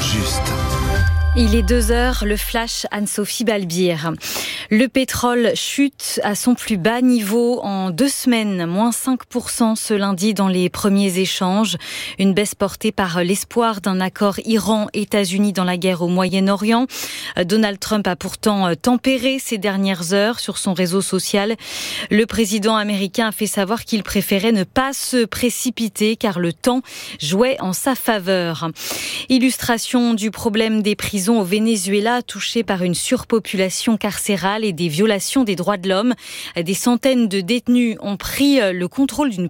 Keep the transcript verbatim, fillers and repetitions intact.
juste. Il est deux heures, le flash Anne-Sophie Balbir. Le pétrole chute à son plus bas niveau en deux semaines, moins cinq pour cent ce lundi dans les premiers échanges. Une baisse portée par l'espoir d'un accord Iran-États-Unis dans la guerre au Moyen-Orient. Donald Trump a pourtant tempéré ces dernières heures sur son réseau social. Le président américain a fait savoir qu'il préférait ne pas se précipiter car le temps jouait en sa faveur. Illustration du problème des prisons au Venezuela, touché par une surpopulation carcérale et des violations des droits de l'homme. Des centaines de détenus ont pris le contrôle d'une